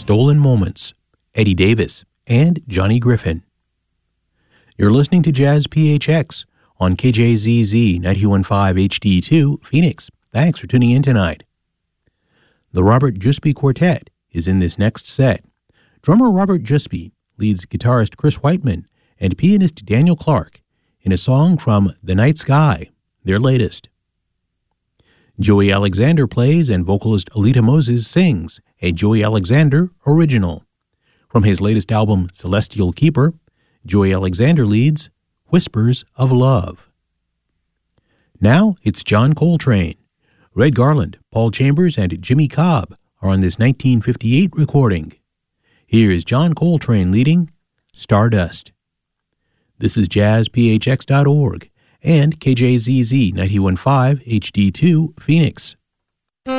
Stolen Moments, Eddie Davis, and Johnny Griffin. You're listening to Jazz PHX on KJZZ 91.5 HD2, Phoenix. Thanks for tuning in tonight. The Robert Jusby Quartet is in this next set. Drummer Robert Jusby leads guitarist Chris Whiteman and pianist Daniel Clark in a song from The Night Sky, their latest. Joey Alexander plays and vocalist Alita Moses sings, a Joey Alexander original. From his latest album, Celestial Keeper, Joey Alexander leads Whispers of Love. Now it's John Coltrane. Red Garland, Paul Chambers, and Jimmy Cobb are on this 1958 recording. Here is John Coltrane leading Stardust. This is jazzphx.org and KJZZ 91.5 HD2 Phoenix.